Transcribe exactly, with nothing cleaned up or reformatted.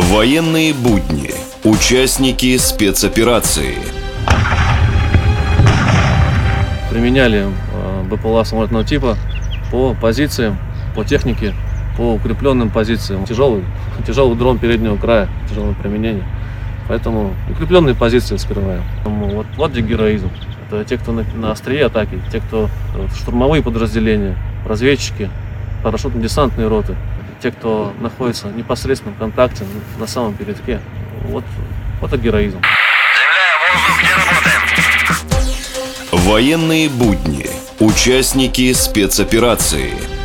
Военные будни. Участники спецоперации. Применяли БПЛА самолетного типа по позициям, по технике, по укрепленным позициям. Тяжелый, тяжелый дрон переднего края, тяжелое применение. Поэтому укрепленные позиции вскрываем. Вот, вот где героизм. Это те, кто на, на острие атаки, те, кто вот, штурмовые подразделения, разведчики, парашютно-десантные роты, те, кто находится в непосредственном контакте на самом передке. Вот, вот это героизм. Земля, воздух, где работаем? Военные будни. Участники спецоперации.